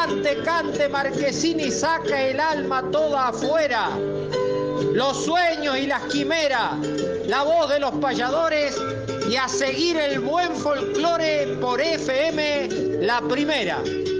Cante, cante, Marquesini, saca el alma toda afuera. Los sueños y las quimeras, la voz de los payadores y a seguir el buen folclore por FM La Primera.